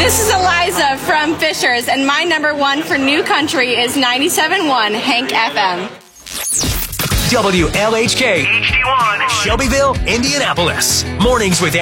This is Eliza from Fishers, and my number one for New Country is 97.1 Hank FM. WLHK HD1, Shelbyville, Indianapolis. Mornings with